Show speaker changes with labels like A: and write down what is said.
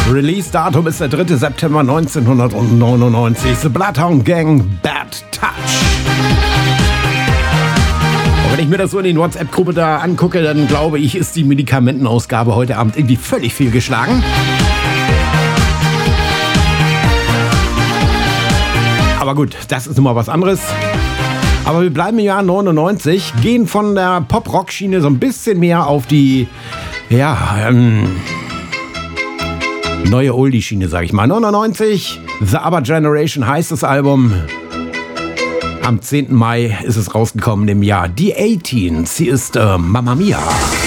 A: Release-Datum ist der 3. September 1999. The Bloodhound Gang, Bad Touch. Und wenn ich mir das so in die WhatsApp-Gruppe da angucke, dann glaube ich, ist die Medikamentenausgabe heute Abend irgendwie völlig fehlgeschlagen. Aber gut, das ist nun mal was anderes. Aber wir bleiben im Jahr 99, gehen von der Pop-Rock-Schiene so ein bisschen mehr auf die, neue Oldie-Schiene, sag ich mal. 99, The Other Generation heißt das Album. Am 10. Mai ist es rausgekommen im Jahr. Die 18s, sie ist Mamma Mia.